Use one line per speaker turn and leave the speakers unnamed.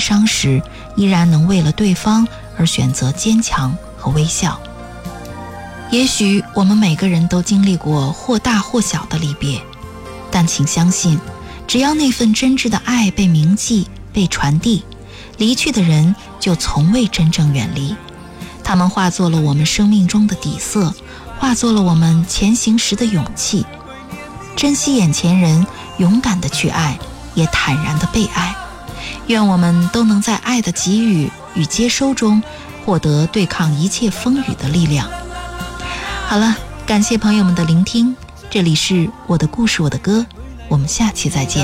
伤时，依然能为了对方而选择坚强和微笑。也许我们每个人都经历过或大或小的离别，但请相信，只要那份真挚的爱被铭记、被传递，离去的人就从未真正远离。他们化作了我们生命中的底色，化作了我们前行时的勇气。珍惜眼前人，勇敢地去爱，也坦然地被爱。愿我们都能在爱的给予与接收中，获得对抗一切风雨的力量。好了，感谢朋友们的聆听，这里是我的故事我的歌，我们下期再见。